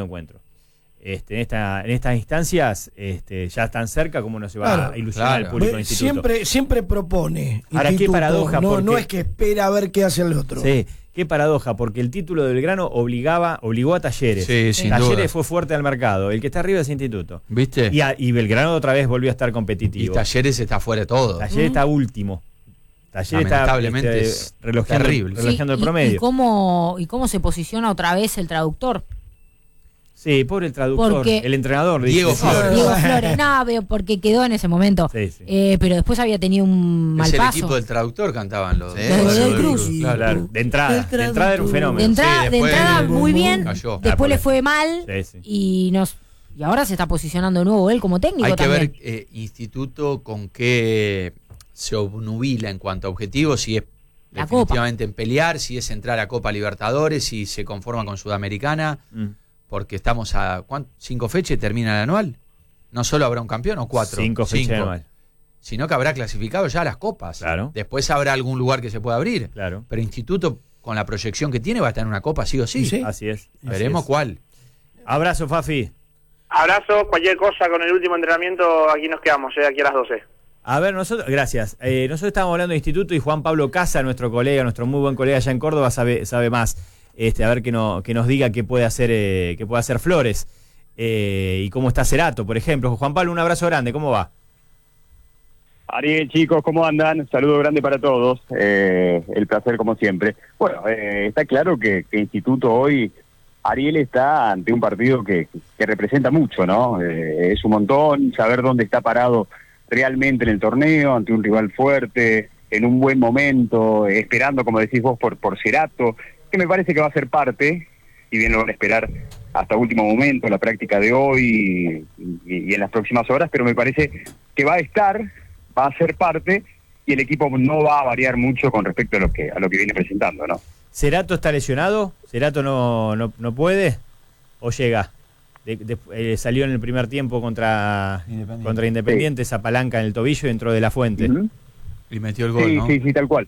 En estas instancias ya tan cerca como no se va Claro, a ilusionar claro. el público del instituto. Siempre propone. Ahora, qué instituto, paradoja, no, porque- no es que espera a ver qué hace el otro. Sí, qué paradoja, porque el título de Belgrano obligó a Talleres. Sí, sin Talleres duda. fue fuerte al mercado. El que está arriba es Instituto. ¿Viste? Y Belgrano otra vez volvió a estar Y competitivo. Talleres está fuera de todo. Talleres está último. Talleres está Lamentablemente es terrible. relojeando el Sí, promedio. ¿Y cómo se posiciona otra vez el traductor? Sí, pobre el traductor, Porque- el entrenador. Diego dice. Flores. Diego Flores, no, pero porque quedó en ese momento. Sí, sí. Pero después había tenido un mal Es el paso. equipo del traductor, cantaban los Sí, Los de Godoy Cruz. Claro. Claro, de entrada era un De fenómeno. entrada, Sí, después de entrada muy bien, cayó. después le fue mal Sí, sí. y ahora se está posicionando de nuevo él como técnico Hay que también. ver Instituto con qué se obnubila en cuanto a objetivos, si es La definitivamente en pelear, si es entrar a Copa Libertadores, si se conforma con Sudamericana, porque estamos a 5 fechas y termina el anual. No solo habrá un campeón o 4. 5 fechas anual. Sino que habrá clasificado ya a las copas. Claro. Después habrá algún lugar que se pueda abrir. Claro. Pero Instituto, con la proyección que tiene, va a estar en una copa sí o sí. Sí. Así es. Veremos cuál. Abrazo, Fafi. Abrazo, cualquier cosa con el último entrenamiento, aquí nos quedamos, aquí a las 12. A ver, gracias. Nosotros estábamos hablando de instituto y Juan Pablo Casa, nuestro colega, nuestro muy buen colega allá en Córdoba, sabe más. A ver que nos diga qué puede hacer Flores y cómo está Cerato, por ejemplo. Juan Pablo, un abrazo grande, ¿cómo va? Ariel, chicos, ¿cómo andan? Saludo grande para todos. El placer, como siempre. Bueno, está claro que Instituto hoy, Ariel está ante un partido que representa mucho, ¿no? Es un montón saber dónde está parado realmente en el torneo, ante un rival fuerte, en un buen momento, esperando, como decís vos, por Cerato, que me parece que va a ser parte, si bien lo van a esperar hasta último momento, la práctica de hoy y en las próximas horas, pero me parece que va a ser parte y el equipo no va a variar mucho con respecto a lo que viene presentando, ¿no? ¿Cerato está lesionado? ¿Cerato no puede? ¿O llega? Salió en el primer tiempo contra Independiente, esa palanca en el tobillo y entró de la Fuente. Uh-huh. Y metió el gol, Sí, ¿no? sí, tal cual.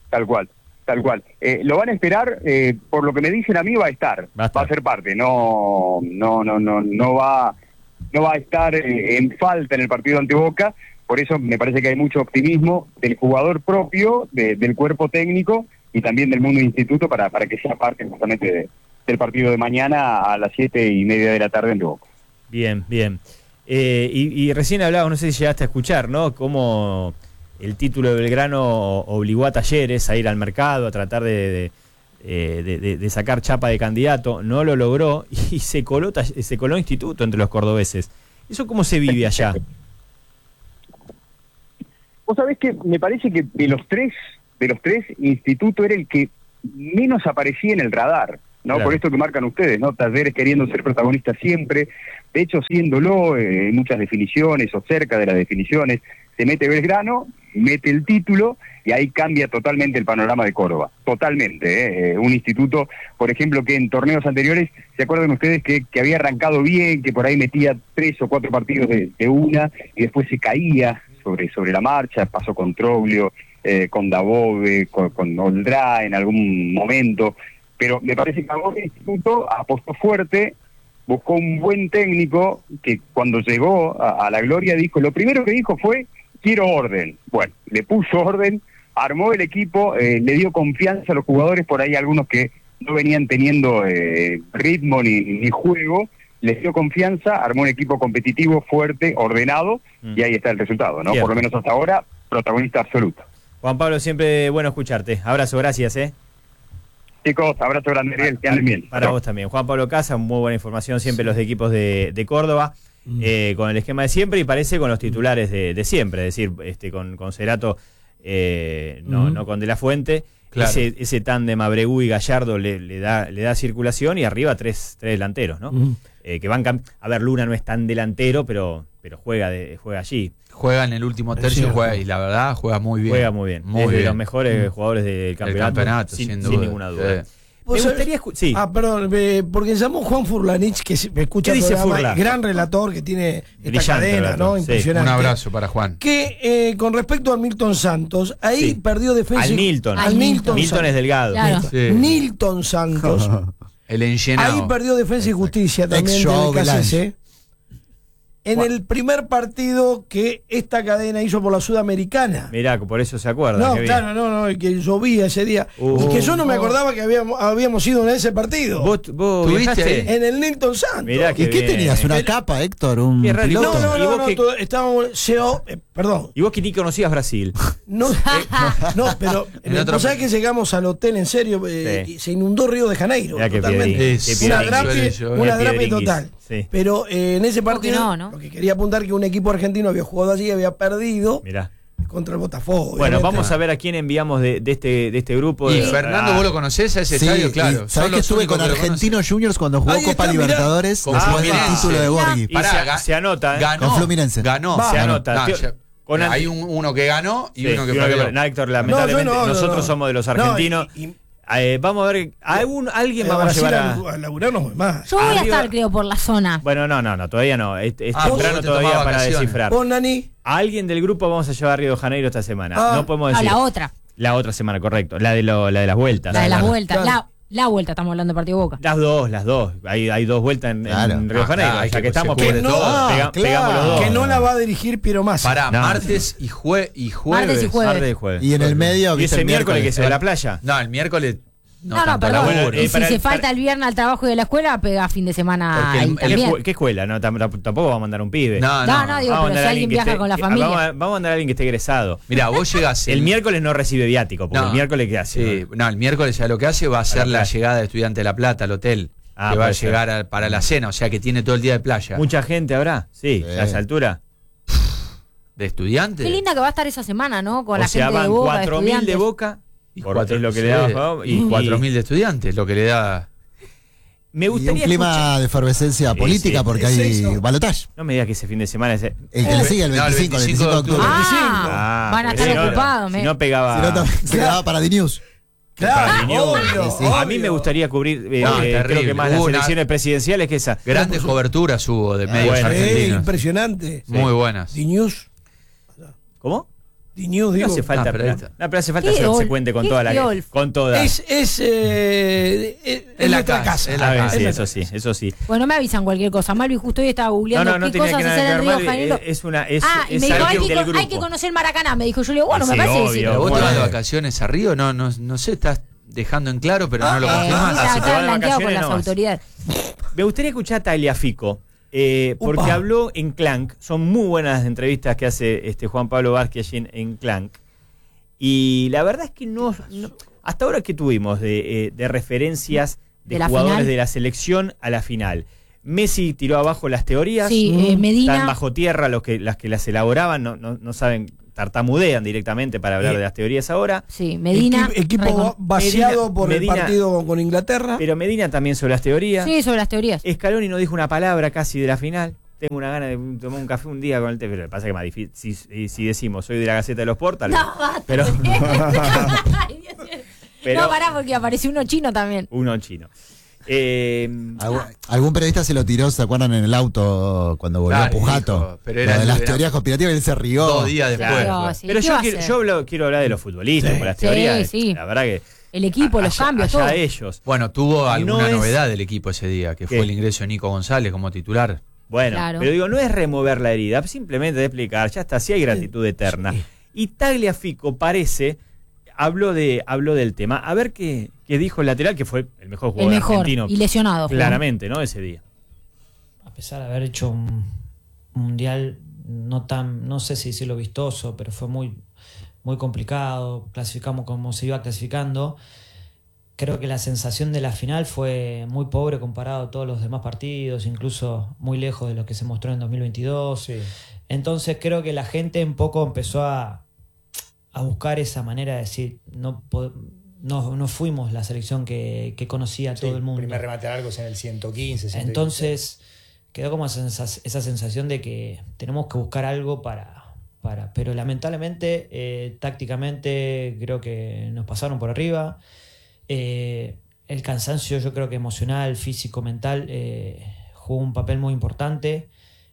Lo van a esperar, por lo que me dicen a mí va a estar. Va a ser parte, no va a estar en falta en el partido ante Boca. Por eso me parece que hay mucho optimismo del jugador propio, del cuerpo técnico y también del mundo instituto para que sea parte justamente del partido de mañana a las 7:30 de la tarde en Boca. Bien. Y recién hablaba, no sé si llegaste a escuchar, ¿no? Cómo el título de Belgrano obligó a Talleres a ir al mercado, a tratar de sacar chapa de candidato. No lo logró y se coló Instituto entre los cordobeses. ¿Eso cómo se vive allá? Vos sabés que me parece que de los tres, Instituto era el que menos aparecía en el radar, ¿no? Claro. Por esto que marcan ustedes, ¿no? Talleres queriendo ser protagonista siempre, de hecho siéndolo en muchas definiciones o cerca de las definiciones, se mete Belgrano, mete el título y ahí cambia totalmente el panorama de Córdoba, totalmente, ¿eh? Un Instituto, por ejemplo, que en torneos anteriores, ¿se acuerdan ustedes que había arrancado bien, que por ahí metía 3 o 4 partidos de una y después se caía sobre la marcha? Pasó con Troglio, con Dabove, con Oldrá en algún momento, pero me parece que ahora el Instituto apostó fuerte, buscó un buen técnico que cuando llegó a la gloria dijo, lo primero que dijo fue, quiero orden. Bueno, le puso orden, armó el equipo, le dio confianza a los jugadores, por ahí algunos que no venían teniendo ritmo ni juego, les dio confianza, armó un equipo competitivo, fuerte, ordenado, y ahí está el resultado, ¿no? Bien. Por lo menos hasta ahora, protagonista absoluto. Juan Pablo, siempre bueno escucharte. Abrazo, gracias, Chicos, abrazo grande, Ariel, que anden bien. Para vos también. Juan Pablo Casa, muy buena información, siempre los de equipos de Córdoba, con el esquema de siempre y parece con los titulares de siempre, es decir, con Cerato, no con De la Fuente, Claro. ese tándem Abregu y Gallardo le da circulación, y arriba tres delanteros, ¿no? Que van a ver, Luna no es tan delantero, pero juega allí. Juega en el último tercio, y la verdad juega muy bien. Juega muy bien. Es de los mejores jugadores del campeonato, sin ninguna duda. Me gustaría sí. Perdón, porque llamó Juan Furlanich, que me escucha el programa, gran relator que tiene esta cadena, ¿no? Impresionante. Un abrazo para Juan. Que con respecto al Milton Santos, ahí perdió defensa. Al Milton Milton es delgado. Claro. Sí. Milton Santos. El enllenado. Ahí perdió Defensa y Justicia también del KCC. En el primer partido que esta cadena hizo por la Sudamericana. Mirá, por eso se acuerda. No, claro, no, que llovía ese día. Y que yo no me acordaba que habíamos ido en ese partido. ¿Vos viajaste? En el Nilton Santos. Mirá, ¿y qué tenías? ¿Una capa, Héctor? ¿Un piloto? No, estábamos... perdón. Y vos que ni conocías Brasil. No, pero vos sabés que llegamos al hotel, en serio, y se inundó Río de Janeiro. Totalmente. Una drape total. Sí. Pero en ese partido, lo que quería apuntar que un equipo argentino había jugado allí y había perdido contra el Botafogo. Bueno, vamos a ver a quién enviamos de este grupo. Y Fernando, ¿vos lo conocés a ese estadio? Claro. ¿Sabés que estuve con Argentinos Juniors cuando jugó Copa Libertadores después del título de Borghi? Se anota. Con Fluminense. Ganó. Se anota. Hay uno que ganó y uno que perdió. Héctor, lamentablemente, nosotros somos de los argentinos. Vamos a ver, alguien vamos a llevar a laburar no más. Yo voy a estar, creo, por la zona. Bueno, no, todavía no. Es temprano todavía para descifrar. ¿Vos, Nani? A alguien del grupo vamos a llevar a Río de Janeiro esta semana. No podemos decir. A la otra. La otra semana, correcto. La de las vueltas. La de las vueltas. Claro. La vuelta, estamos hablando de Partido Boca. Las dos. Hay dos vueltas en Río de Janeiro. O sea que estamos pegamos los dos. Que no la va a dirigir Piero Massa. Para martes y jueves. Martes y jueves. Y en el medio, ¿y ese miércoles que se va a la playa? No, el miércoles. No, perdón. Y si se falta el viernes al trabajo y de la escuela, pega fin de semana ahí también. ¿Qué escuela? No, tampoco vamos a mandar un pibe. No, digo, pero si alguien viaja con la familia. Vamos a mandar a alguien que esté egresado. Mirá, vos llegás. El miércoles no recibe viático, porque el miércoles ¿qué hace? Sí, el miércoles ya lo que hace va a ser la llegada de Estudiante de La Plata al hotel. Que va a llegar para la cena, o sea que tiene todo el día de playa. ¿Mucha gente habrá? Sí, a esa altura. ¿De estudiantes? Qué linda que va a estar esa semana, ¿no? Con la gente de Boca. 4.000 de Boca. Y es lo que le da, y 4.000 de estudiantes, lo que le da. Me gustaría y un clima de efervescencia política porque hay balotaje. No me digas que ese fin de semana es el que le sigue el 25 de octubre. Van a estar ocupados. Si no pegaba. Se quedaba para D-News. Claro, a mí me gustaría cubrir creo que más las elecciones presidenciales que esa. Grandes coberturas hubo de medios argentinos. Impresionante. Muy buenas. D-News. ¿Cómo? News, digo. No hace falta, pero hace falta que se cuente con toda la con toda. Es nuestra casa. Sí, eso sí. Bueno, me avisan cualquier cosa. Malvi justo hoy estaba googleando qué cosas hacer en Río de Janeiro. Y me dijo, hay que conocer Maracaná. Me dijo, yo le digo, bueno, me parece que sí. ¿Vos te vas de vacaciones a Río? No sé, estás dejando en claro, pero no lo confirmás. Está blanqueado con las autoridades. Me gustaría escuchar a Tagliafico. Porque habló en Clank. Son muy buenas las entrevistas que hace Juan Pablo Vázquez en Clank. Y la verdad es que no hasta ahora que tuvimos de referencias de jugadores final de la selección a la final. Messi tiró abajo las teorías. Sí, Medina. Están bajo tierra las que las elaboraban, no saben, tartamudean directamente para hablar de las teorías ahora. Sí, Medina. Equipo vaciado por el partido con Inglaterra. Pero Medina también sobre las teorías. Sí, sobre las teorías. Scaloni no dijo una palabra casi de la final. Tengo una gana de tomar un café un día con el té, pero pasa que es más difícil. Si decimos, soy de la Gaceta de los Portales. No, pero no, pará, porque apareció uno chino también. Uno chino. Algún periodista se lo tiró, ¿se acuerdan? En el auto cuando volvió Pujato. Pero de las teorías conspirativas, él se rió 2 días después. Claro, sí. Pero yo quiero hablar de los futbolistas, por las teorías. Sí. La verdad que el equipo, los cambios, todo. Ellos. Bueno, tuvo alguna novedad del equipo ese día, que fue el ingreso de Nico González como titular. Bueno, pero digo, no es remover la herida, simplemente de explicar, ya está, si hay gratitud eterna. Y Tagliafico habló del tema. A ver qué dijo el lateral, que fue el mejor jugador argentino. Y lesionado. Claramente, ¿no? Ese día. A pesar de haber hecho un mundial no sé si decirlo vistoso, pero fue muy, muy complicado. Clasificamos como se iba clasificando. Creo que la sensación de la final fue muy pobre comparado a todos los demás partidos, incluso muy lejos de lo que se mostró en 2022. Sí. Entonces creo que la gente un poco empezó a buscar esa manera de decir, no fuimos la selección que conocía todo el mundo. El primer remate largo es en el 115. 115. Entonces quedó como esa sensación de que tenemos que buscar algo pero lamentablemente tácticamente creo que nos pasaron por arriba. El cansancio, yo creo que emocional, físico, mental, jugó un papel muy importante,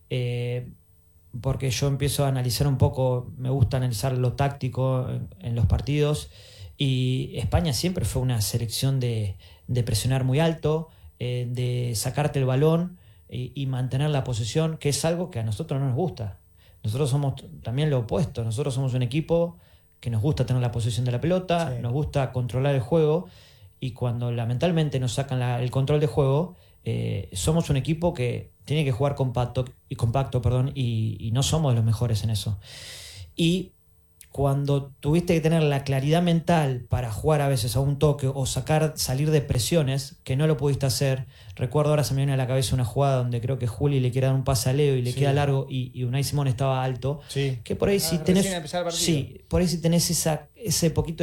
porque yo empiezo a analizar un poco, me gusta analizar lo táctico en los partidos, y España siempre fue una selección de presionar muy alto, de sacarte el balón y mantener la posesión, que es algo que a nosotros no nos gusta. Nosotros somos también lo opuesto, nosotros somos un equipo que nos gusta tener la posesión de la pelota, nos gusta controlar el juego, y cuando lamentablemente nos sacan el control de juego, somos un equipo que tiene que jugar compacto, y no somos los mejores en eso. Y cuando tuviste que tener la claridad mental para jugar a veces a un toque o salir de presiones, que no lo pudiste hacer. Recuerdo ahora, se me viene a la cabeza una jugada donde creo que Juli le quiere dar un pase a Leo y le queda largo, y Unai Simón estaba alto. Sí. Que por ahí si tenés. Por ahí si tenés ese poquito,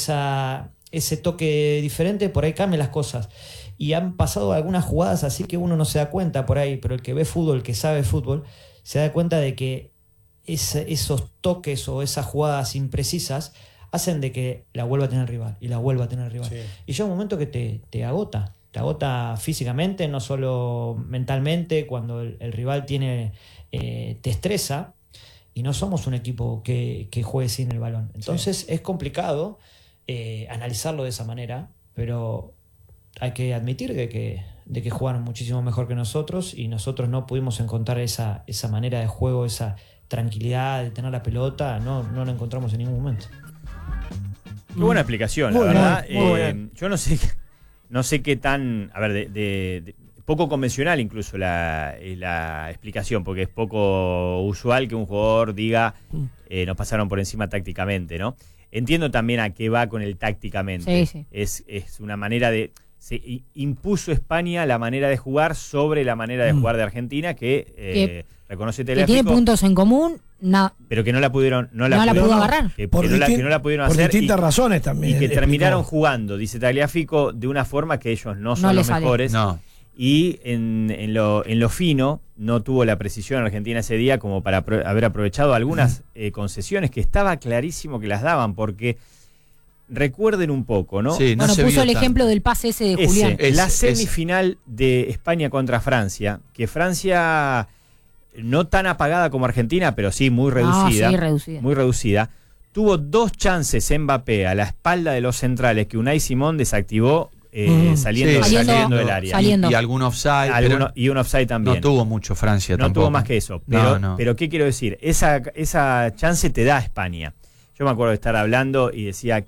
ese toque diferente, por ahí cambian las cosas. Y han pasado algunas jugadas así que uno no se da cuenta por ahí, pero el que ve fútbol, el que sabe fútbol, se da cuenta de que esos toques o esas jugadas imprecisas hacen de que la vuelva a tener rival y la vuelva a tener rival. Sí. Y llega un momento que te agota físicamente, no solo mentalmente. Cuando el rival te estresa, y no somos un equipo que juegue sin el balón. Entonces es complicado analizarlo de esa manera, pero hay que admitir de que jugaron muchísimo mejor que nosotros, y nosotros no pudimos encontrar esa manera de juego, esa tranquilidad de tener la pelota, no la encontramos en ningún momento. Qué buena explicación, la verdad. Yo no sé qué tan, a ver, de poco convencional incluso la explicación, porque es poco usual que un jugador diga nos pasaron por encima tácticamente, ¿no? Entiendo también a qué va con el tácticamente. Sí. Es una manera de... Se impuso España la manera de jugar sobre la manera de jugar de Argentina, que reconoce Tagliafico, que tiene puntos en común, pero que no la pudieron pudo agarrar. Que no la pudieron hacer. Por distintas razones también. Y que terminaron jugando, dice Tagliafico, de una forma que ellos no son los mejores. No. Y en lo fino no tuvo la precisión Argentina ese día como para haber aprovechado algunas concesiones que estaba clarísimo que las daban, porque... Recuerden un poco, ¿no? Sí, no puso el ejemplo del pase ese de Julián. La semifinal de España contra Francia, que Francia no tan apagada como Argentina, pero sí muy reducida. Muy reducida. Tuvo 2 chances Mbappé a la espalda de los centrales que Unai Simón desactivó saliendo del área. Y algún offside. Y un offside también. No tuvo mucho Francia tampoco. No tuvo más que eso. Pero ¿qué quiero decir? Esa chance te da España. Yo me acuerdo de estar hablando y decía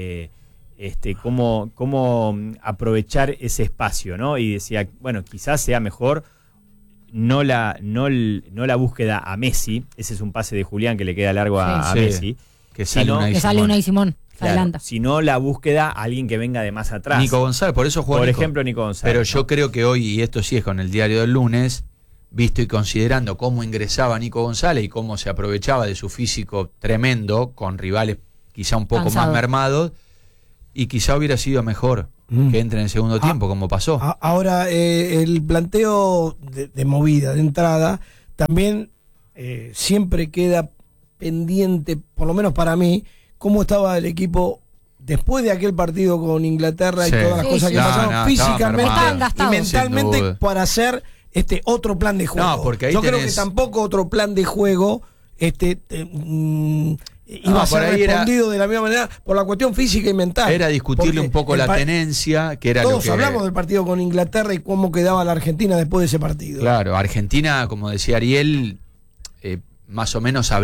cómo aprovechar ese espacio, ¿no? Y decía, bueno, quizás sea mejor no la búsqueda a Messi. Ese es un pase de Julián que le queda largo a Messi. Que sale Unai Simón. Claro, sino la búsqueda a alguien que venga de más atrás. Nico González, por eso jugó Por ejemplo, Nico González. Pero yo creo que hoy, y esto sí es con el diario del lunes, visto y considerando cómo ingresaba Nico González y cómo se aprovechaba de su físico tremendo con rivales quizá un poco más mermados, y quizá hubiera sido mejor que entre en el segundo tiempo, como pasó. Ahora, el planteo de movida, de entrada, también siempre queda pendiente, por lo menos para mí, cómo estaba el equipo después de aquel partido con Inglaterra y todas las cosas que pasaron físicamente y mentalmente para hacer otro plan de juego. No, porque ahí yo creo que tampoco otro plan de juego iba a ser respondido de la misma manera por la cuestión física y mental. Era discutirle un poco la tenencia, que era todos lo que... hablamos del partido con Inglaterra y cómo quedaba la Argentina después de ese partido. Claro, Argentina, como decía Ariel, más o menos